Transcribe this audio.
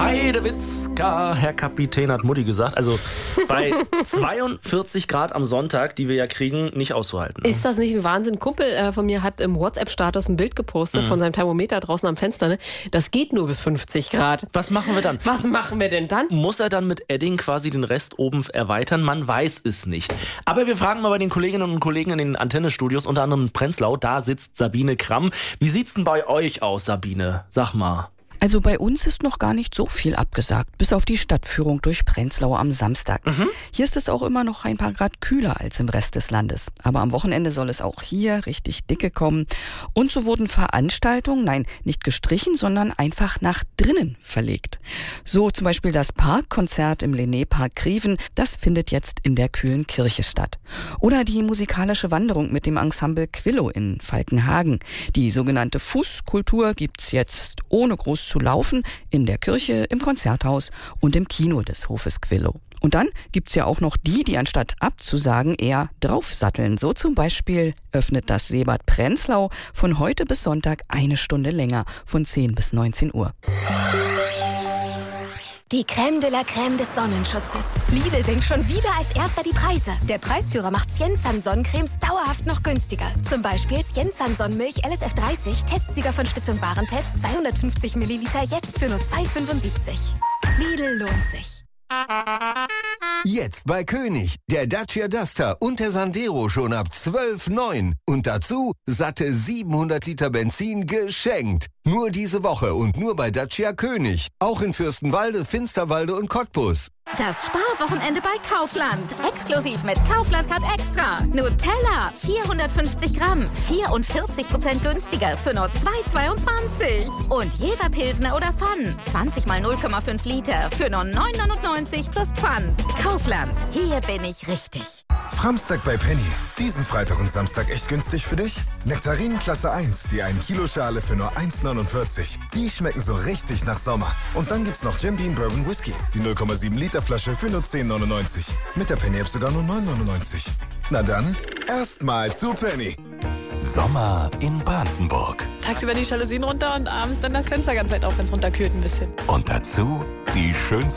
Heidewitzka, Herr Kapitän, hat Mutti gesagt. Also bei 42 Grad am Sonntag, die wir ja kriegen, nicht auszuhalten. Ne? Ist das nicht ein Wahnsinn? Ein Kumpel von mir hat im WhatsApp-Status ein Bild gepostet von seinem Thermometer draußen am Fenster. Ne? Das geht nur bis 50 Grad. Was machen wir dann? Was machen wir denn dann? Muss er dann mit Edding quasi den Rest oben erweitern? Man weiß es nicht. Aber wir fragen mal bei den Kolleginnen und Kollegen in den Antennestudios, unter anderem in Prenzlau. Da sitzt Sabine Kramm. Wie sieht's denn bei euch aus, Sabine? Sag mal. Also bei uns ist noch gar nicht so viel abgesagt, bis auf die Stadtführung durch Prenzlau am Samstag. Hier ist es auch immer noch ein paar Grad kühler als im Rest des Landes. Aber am Wochenende soll es auch hier richtig dicke kommen. Und so wurden Veranstaltungen, nein, nicht gestrichen, sondern einfach nach drinnen verlegt. So zum Beispiel das Parkkonzert im Lenné-Park Grieven, das findet jetzt in der kühlen Kirche statt. Oder die musikalische Wanderung mit dem Ensemble Quillo in Falkenhagen. Die sogenannte Fußkultur gibt's jetzt ohne groß zu laufen in der Kirche, im Konzerthaus und im Kino des Hofes Quillo. Und dann gibt's ja auch noch die anstatt abzusagen, eher draufsatteln. So zum Beispiel öffnet das Seebad Prenzlau von heute bis Sonntag eine Stunde länger, von 10 bis 19 Uhr. Die Crème de la Crème des Sonnenschutzes. Lidl senkt schon wieder als erster die Preise. Der Preisführer macht Siensan Sonnencremes dauerhaft noch günstiger. Zum Beispiel Siensan Sonnenmilch LSF 30, Testsieger von Stiftung Warentest, 250 Milliliter, jetzt für nur 2,75. Lidl lohnt sich. Jetzt bei König, der Dacia Duster und der Sandero schon ab 12,9. Und dazu satte 700 Liter Benzin geschenkt. Nur diese Woche und nur bei Dacia König. Auch in Fürstenwalde, Finsterwalde und Cottbus. Das Sparwochenende bei Kaufland. Exklusiv mit Kaufland Card Extra. Nutella, 450 Gramm, 44% günstiger für nur 2,22. Und Jever Pilsner oder Pfann, 20 mal 0,5 Liter für nur 9,99 plus Pfand. Kaufland, hier bin ich richtig. Samstag bei Penny. Diesen Freitag und Samstag echt günstig für dich? Nektarinen Klasse 1, die 1 Kilo Schale für nur 1,49. Die schmecken so richtig nach Sommer. Und dann gibt's noch Jim Beam Bourbon Whisky, die 0,7 Liter Flasche für nur 10,99. Mit der Penny-App sogar nur 9,99. Na dann, erstmal zu Penny. Sommer in Brandenburg. Tagsüber die Jalousien runter und abends dann das Fenster ganz weit auf, wenn es runterkühlt ein bisschen. Und dazu die schönste